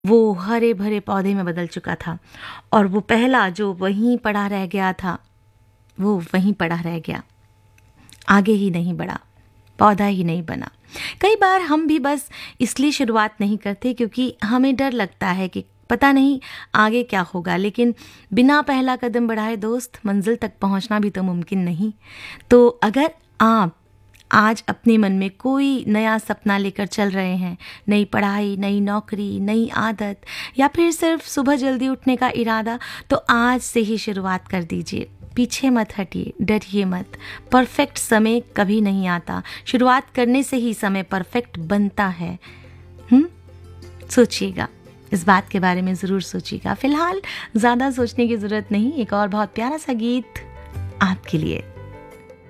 वो हरे भरे पौधे में बदल चुका था और वो पहला जो वहीं पड़ा रह गया था वो वहीं पड़ा रह गया, आगे ही नहीं बढ़ा, पौधा ही नहीं बना। कई बार हम भी बस इसलिए शुरुआत नहीं करते क्योंकि हमें डर लगता है कि पता नहीं आगे क्या होगा, लेकिन बिना पहला कदम बढ़ाए दोस्त मंजिल तक पहुंचना भी तो मुमकिन नहीं। तो अगर आप आज अपने मन में कोई नया सपना लेकर चल रहे हैं, नई पढ़ाई, नई नौकरी, नई आदत या फिर सिर्फ सुबह जल्दी उठने का इरादा, तो आज से ही शुरुआत कर दीजिए। पीछे मत हटिए, डरिए मत। परफेक्ट समय कभी नहीं आता, शुरुआत करने से ही समय परफेक्ट बनता है। सोचिएगा, इस बात के बारे में ज़रूर सोचिएगा। फिलहाल ज़्यादा सोचने की ज़रूरत नहीं। एक और बहुत प्यारा सा गीत आपके लिए।